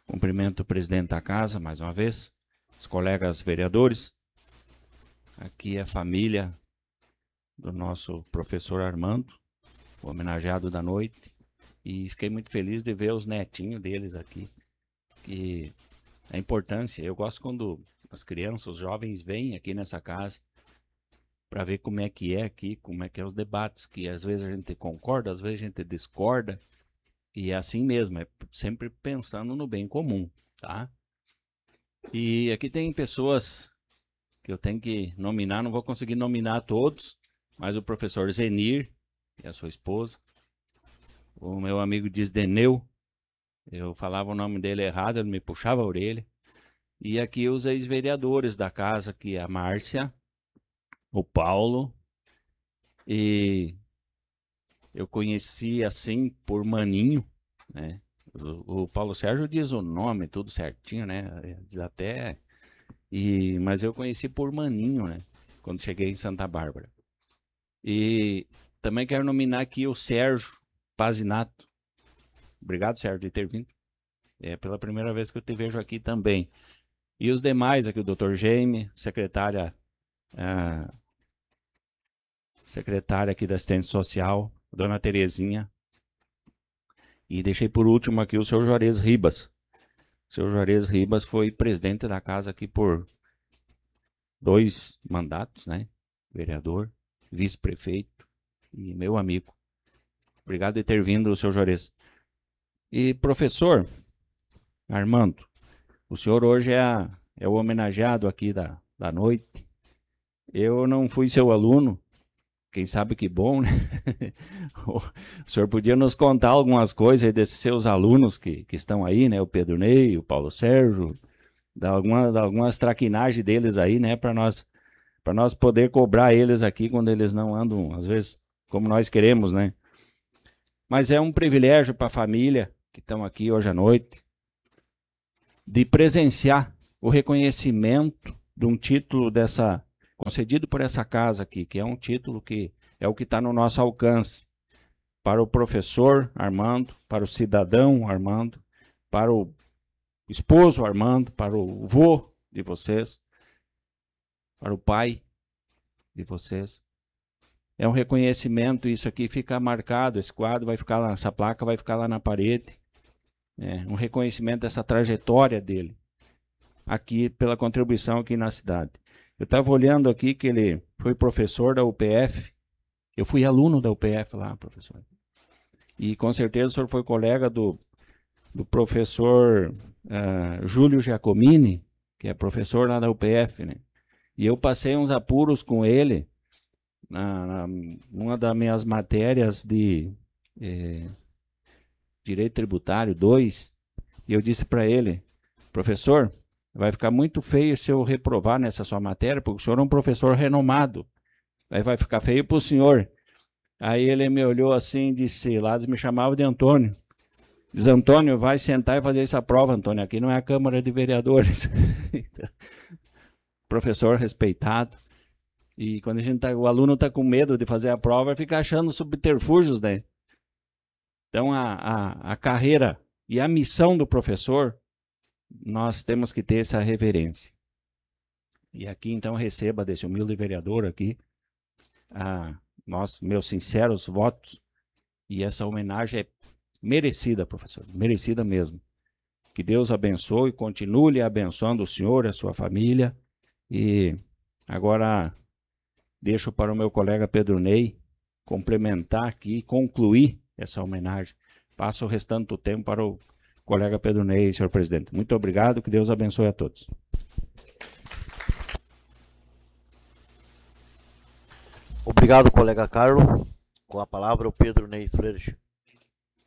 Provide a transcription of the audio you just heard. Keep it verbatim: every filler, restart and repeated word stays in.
Cumprimento o presidente da casa, mais uma vez, os colegas vereadores, aqui é a família do nosso professor Armando, o homenageado da noite, e fiquei muito feliz de ver os netinhos deles aqui, que a importância, eu gosto quando as crianças, os jovens vêm aqui nessa casa, para ver como é que é aqui, como é que é os debates, que às vezes a gente concorda, às vezes a gente discorda, e é assim mesmo, é sempre pensando no bem comum, tá? E aqui tem pessoas que eu tenho que nominar, não vou conseguir nominar todos, mas o professor Zenir, que é a sua esposa, o meu amigo Disdeneu, eu falava o nome dele errado, ele me puxava a orelha, e aqui os ex-vereadores da casa, que é a Márcia, o Paulo, e eu conheci assim por Maninho, né? O, o Paulo Sérgio diz o nome tudo certinho, né? Diz até. E, mas eu conheci por Maninho, né? Quando cheguei em Santa Bárbara. E também quero nominar aqui o Sérgio Pazinato. Obrigado, Sérgio, de ter vindo. É pela primeira vez que eu te vejo aqui também. E os demais aqui, o doutor Jaime, secretária, ah, secretária aqui da assistência social, dona Terezinha. E deixei por último aqui o seu Juarez Ribas. O seu Juarez Ribas foi presidente da casa aqui por dois mandatos, né? Vereador, vice-prefeito e meu amigo. Obrigado de ter vindo, o seu Juarez. E professor Armando, o senhor hoje é, a, é o homenageado aqui da, da noite. Eu não fui seu aluno, quem sabe que bom, né? O senhor podia nos contar algumas coisas desses seus alunos que, que estão aí, né? O Pedro Ney, o Paulo Sérgio, dar alguma, algumas traquinagens deles aí, né? Para nós, para nós poder cobrar eles aqui quando eles não andam, às vezes, como nós queremos, né? Mas é um privilégio para a família que estão aqui hoje à noite de presenciar o reconhecimento de um título dessa concedido por essa casa aqui, que é um título que é o que está no nosso alcance, para o professor Armando, para o cidadão Armando, para o esposo Armando, para o vô de vocês, para o pai de vocês. É um reconhecimento, isso aqui fica marcado, esse quadro vai ficar lá, essa placa vai ficar lá na parede. É um reconhecimento dessa trajetória dele, aqui pela contribuição aqui na cidade. Eu estava olhando aqui que ele foi professor da U P F, eu fui aluno da U P F lá, professor. E com certeza o senhor foi colega do, do professor uh, Júlio Giacomini, que é professor lá da U P F, né? E eu passei uns apuros com ele, na, na uma das minhas matérias de eh, Direito Tributário dois, e eu disse para ele, professor, vai ficar muito feio se eu reprovar nessa sua matéria, porque o senhor é um professor renomado, aí vai ficar feio para o senhor. Aí ele me olhou assim e disse, lá me chamava de Antônio, diz, Antônio, vai sentar e fazer essa prova, Antônio, aqui não é a Câmara de Vereadores. Professor respeitado. E quando a gente tá, o aluno está com medo de fazer a prova, fica achando subterfúgios, né? Então, a, a, a carreira e a missão do professor, nós temos que ter essa reverência. E aqui, então, receba desse humilde vereador aqui, a, nós, meus sinceros votos, e essa homenagem é merecida, professor, merecida mesmo. Que Deus abençoe, continue abençoando o senhor, a sua família, e agora deixo para o meu colega Pedro Ney complementar aqui, concluir essa homenagem. Passo o restante do tempo para o colega Pedro Ney, senhor presidente. Muito obrigado, que Deus abençoe a todos. Obrigado, colega Carlos. Com a palavra, o Pedro Ney Freire.